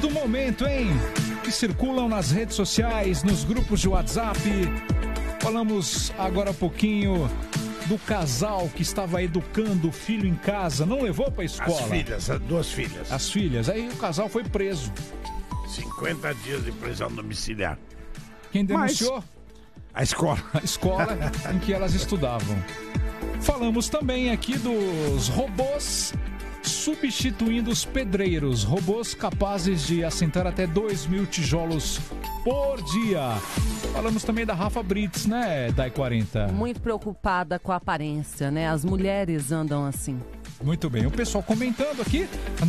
do momento, hein? Que circulam nas redes sociais, nos grupos de WhatsApp. Falamos agora há pouquinho do casal que estava educando o filho em casa, não levou para a escola. As filhas, as duas filhas. As filhas. Aí o casal foi preso. 50 dias de prisão domiciliar. Quem denunciou? A escola. A escola em que elas estudavam. Falamos também aqui dos robôs substituindo os pedreiros. Robôs capazes de assentar até 2.000 tijolos por dia. Falamos também da Rafa Brits, né, Dai 40? Muito preocupada com a aparência, né? As mulheres andam assim. Muito bem, o pessoal comentando aqui,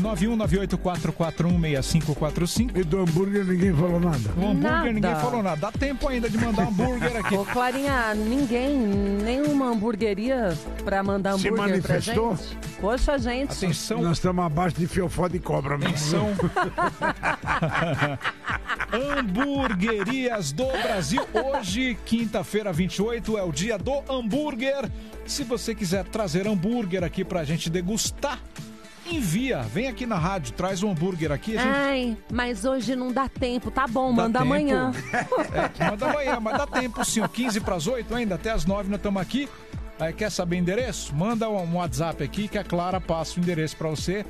91984416545. E do hambúrguer ninguém falou nada. O hambúrguer Nada. ninguém falou nada. Dá tempo ainda de mandar hambúrguer aqui. Ô, Clarinha, nenhuma hamburgueria pra mandar Se hambúrguer manifestou? pra gente? Poxa, gente. Atenção. Nós estamos abaixo de fiofó de cobra. Atenção. Hamburguerias do Brasil. Hoje, quinta-feira 28, é o dia do hambúrguer. Se você quiser trazer hambúrguer aqui pra gente degustar, envia. Vem aqui na rádio, traz um hambúrguer aqui. Ai, mas hoje não dá tempo. Tá bom, Dá manda tempo. amanhã. Manda amanhã, mas dá tempo sim. 15 para as 8 ainda, até as 9 nós estamos aqui. Aí, quer saber endereço? Manda um WhatsApp aqui que a Clara passa o endereço para você.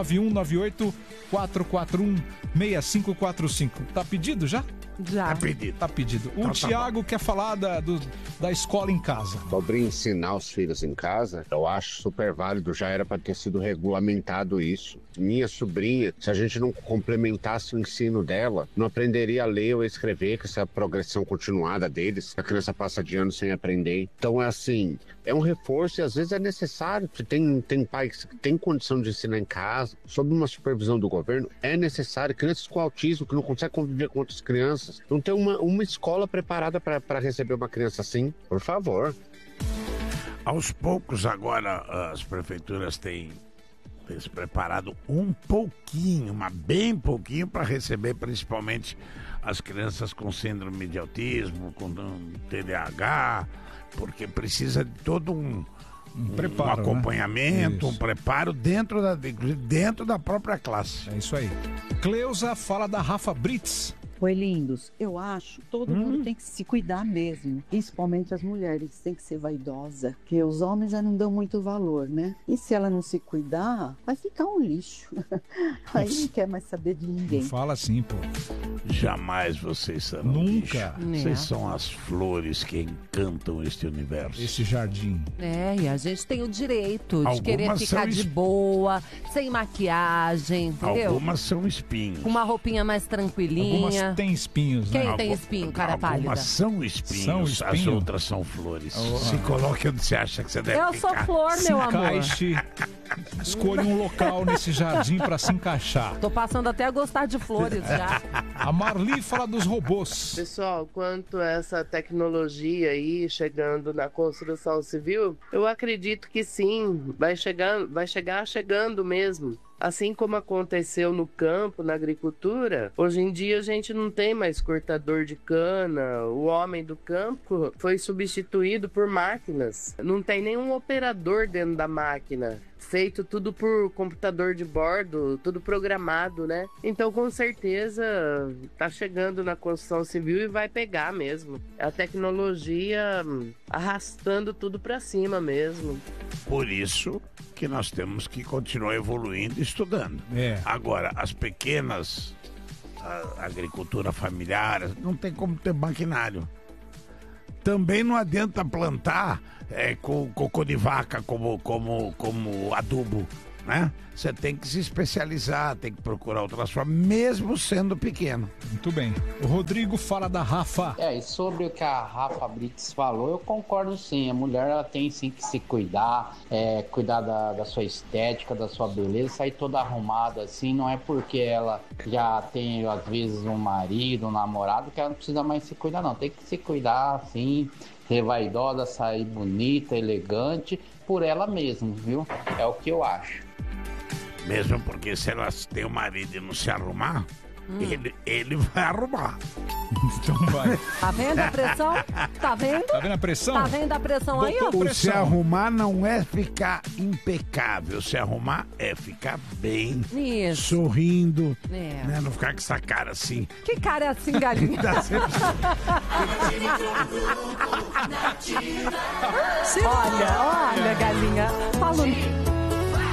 9198-441-6545. Tá pedido já? Já. Tá pedido. Tá pedido. O Então tá Tiago quer falar da escola em casa. Sobre ensinar os filhos em casa, eu acho super válido, já era para ter sido regulamentado isso. Minha sobrinha, se a gente não complementasse o ensino dela, não aprenderia a ler ou a escrever, com essa progressão continuada deles, a criança passa de ano sem aprender. Então é assim, é um reforço e às vezes é necessário. Se tem pais que têm condição de ensinar em casa, sob uma supervisão do governo, é necessário. Crianças com autismo que não conseguem conviver com outras crianças, não tem uma escola preparada para receber uma criança assim, por favor. Aos poucos agora as prefeituras têm se preparado um pouquinho, mas bem pouquinho, para receber principalmente as crianças com síndrome de autismo, com TDAH, porque precisa de todo um preparo, acompanhamento, né? um preparo dentro da própria classe. É isso aí. Cleusa fala da Rafa Brits. Oi, lindos. Eu acho que todo mundo tem que se cuidar mesmo. Principalmente as mulheres. Tem que ser vaidosa. Porque os homens já não dão muito valor, né? E se ela não se cuidar, vai ficar um lixo. Aí não quer mais saber de ninguém. Não fala assim, pô. Jamais vocês serão Nunca. lixo. Vocês são as flores que encantam este universo. Esse jardim. É, e a gente tem o direito de Algumas querer ficar são de boa, sem maquiagem, entendeu? Algumas são espinhos. Com uma roupinha mais tranquilinha. Algumas têm espinhos, né? Quem tem espinho, cara pálida? Algumas são espinhos, São as espinho? outras são flores. Se coloque onde você acha que você deve Eu sou ficar. flor, Se meu amor. encaixe. Escolha um local nesse jardim para se encaixar. Tô passando até a gostar de flores já. A Marli fala dos robôs. Pessoal, quanto a essa tecnologia aí chegando na construção civil, eu acredito que sim, vai chegar chegando mesmo. Assim como aconteceu no campo, na agricultura, hoje em dia a gente não tem mais cortador de cana. O homem do campo foi substituído por máquinas. Não tem nenhum operador dentro da máquina. Feito tudo por computador de bordo, tudo programado, né? Então, com certeza, tá chegando na construção civil e vai pegar mesmo. A tecnologia arrastando tudo para cima mesmo. Por isso que nós temos que continuar evoluindo e estudando. Agora, as pequenas, a agricultura familiar, não tem como ter maquinário. Também não adianta plantar com cocô de vaca como adubo, né? Você tem que se especializar, tem que procurar outras formas, mesmo sendo pequeno. Muito bem. O Rodrigo fala da Rafa. E sobre o que a Rafa Brits falou, eu concordo sim. A mulher ela tem sim que se cuidar, cuidar da sua estética, da sua beleza, sair toda arrumada assim. Não é porque ela já tem, às vezes, um marido, um namorado, que ela não precisa mais se cuidar, não. Tem que se cuidar assim, ser vaidosa, sair bonita, elegante, por ela mesma, viu? É o que eu acho. Mesmo porque se elas têm o marido e não se arrumar, Ele vai arrumar. Então vai. Tá vendo a pressão? Tá vendo? Tá vendo a pressão? Tá vendo a pressão aí, ó? O se arrumar não é ficar impecável. Se arrumar é ficar bem. Isso. Sorrindo. É. Né? Não ficar com essa cara assim. Que cara é assim, galinha? Olha, galinha. Falando.